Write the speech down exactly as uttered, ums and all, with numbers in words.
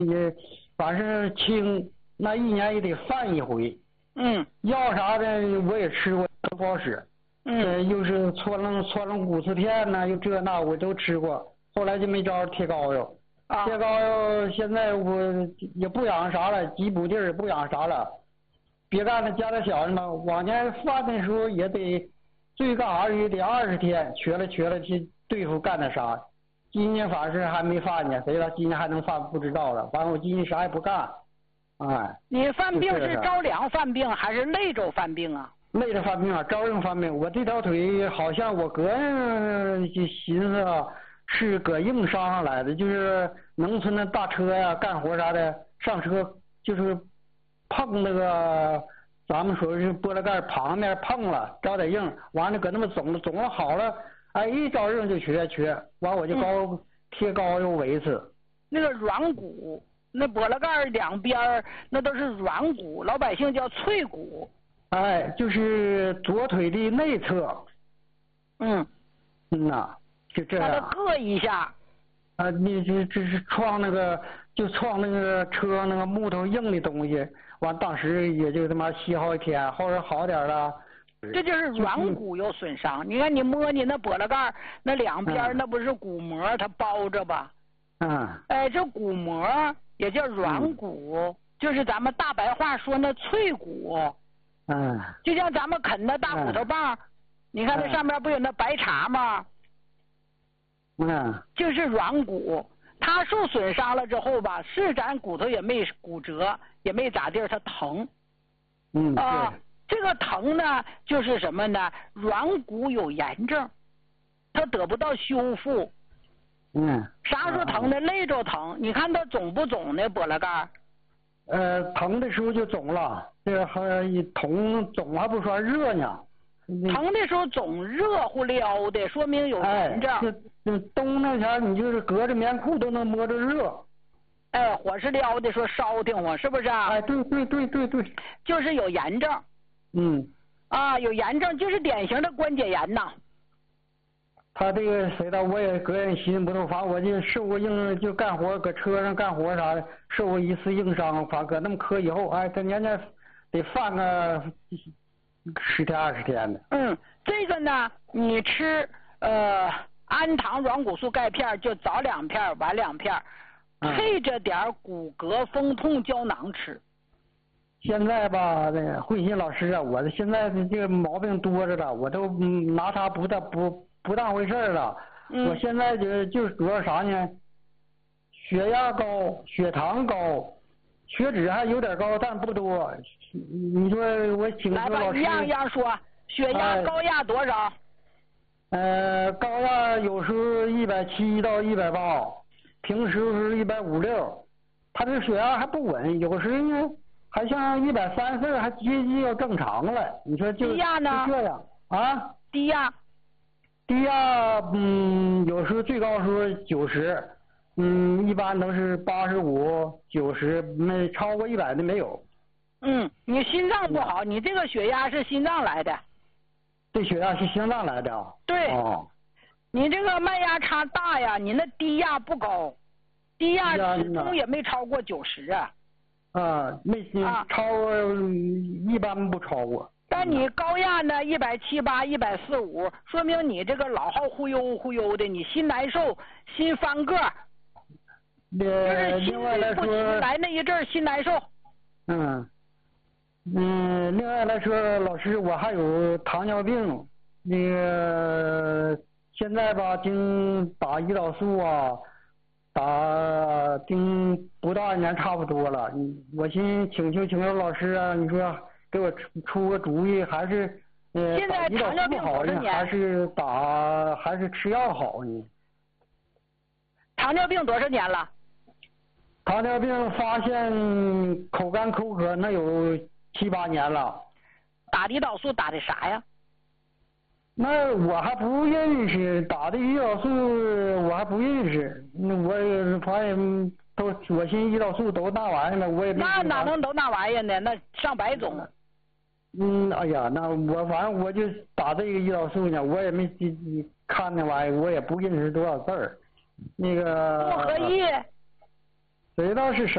也反正轻，那一年也得犯一回。 嗯。 药啥的我也吃过，都不好使。 嗯。 呃，又是穿了穿了骨刺片呐，又这那我都吃过，后来就没招贴膏药。 啊。 贴膏药现在我也不养啥了，吉补地儿也不养啥了。别干了，家大小的嘛，往年犯的时候也得，最干啥也得二十天，瘸了瘸了去对付干点啥。今年反正还没犯呢，谁知道今年还能犯不知道了。反正我今年啥也不干，哎。 你犯病是着凉犯病还是累着犯病啊？ 累着犯病啊，着硬犯病。我这条腿好像我个人就寻思啊，是搁硬伤上来的，就是农村的大车呀、干活啥的，上车就是碰那个咱们说是玻璃盖旁边碰了，着点硬，完了搁那么肿了，肿了好了，哎，一着硬就瘸瘸，完我就膏、嗯、贴膏药维持。 那个软骨，那玻璃盖两边那都是软骨，老百姓叫脆骨。 哎，就是左腿的内侧。 嗯。 嗯呐，就这样。 把它硌一下。 啊，你这这是撞那个，就撞那个车上那个木头硬的东西，完当时也就他妈歇好几天，后来好点了。 这就是软骨有损伤。你看你摸你那玻璃盖那两边、嗯、那不是骨膜它包着吧？ 嗯。 哎，这骨膜也叫软骨、嗯，就是咱们大白话说那脆骨。 嗯。 就像咱们啃那大骨头棒、嗯，你看那上面不有那白茬吗？ 嗯。 就是软骨，它受损伤了之后吧，是咱骨头也没骨折，也没咋地，它疼。 嗯。 啊、呃，这个疼呢，就是什么呢？软骨有炎症，它得不到修复。 嗯。 啥时候疼呢？累着疼。你看它肿不肿呢？玻璃盖？ 呃，疼的时候就肿了，这个还疼肿还不算热呢。 疼的时候总热乎撩的，说明有炎症。 哎，这冬那前你就是隔着棉裤都能摸着热。 哎，火是撩的，说烧挺慌，是不是啊？ 哎，对对对对对， 就是有炎症。 嗯。 啊，有炎症就是典型的关节炎呐。 他这个谁的我也个人心不透，反正我就受过硬，就干活搁车上干活啥的，受过一次硬伤，反正搁那么磕以后，哎，他年年得犯个十天二十天的。 嗯，这个呢，你吃呃氨糖软骨素钙片，就早两片晚两片，配着点骨骼风痛胶囊吃。 现在吧，那个慧心老师啊，我现在的这个毛病多着了，我都拿他不当不不当回事了。 嗯。 我现在就就主要啥呢？血压高，血糖高，血脂还有点高，但不多。你说我请来吧，一样一样说。血压高压多少？ 呃，高压有时候一百七到一百八，平时是一百五六。他这血压还不稳，有时呢还像一百三四，还接近要正常了。你说就低压呢？ 就这样啊？ 低压。 低压嗯，有时候最高时候九十，嗯，一般都是八十五、九十，没超过一百的没有。 嗯，你心脏不好，你这个血压是心脏来的。 这血压是心脏来的啊？ 对。 哦。你这个脉压差大呀，你那低压不高，低压始终也没超过九十啊。 啊，没超过、啊，一般不超过。 但你高压呢，一百七八、一百四五，说明你这个老好忽悠忽悠的，你心难受，心翻个。 呃， 就是另外来说， 来那一阵心难受。 嗯。嗯，另外来说，老师，我还有糖尿病，那个现在吧，经打胰岛素啊，打经不到一年差不多了。我寻请求请求老师啊，你说给我出出个主意，还是呃现在糖尿病多少年？ 还是打还是吃药好呢？ 糖尿病多少年了？ 糖尿病发现口干口渴那有七八年了。 打胰岛素打的啥呀？ 那我还不认识，打的胰岛素我还不认识，我反正都我寻胰岛素都那玩意儿了，我也没。 那哪能都那玩意儿呢？那上百种。 嗯，哎呀，那我反正我就打这个胰岛素呢，我也没看那玩意儿，我也不认识多少字儿。那个。 不合意。 谁道是啥？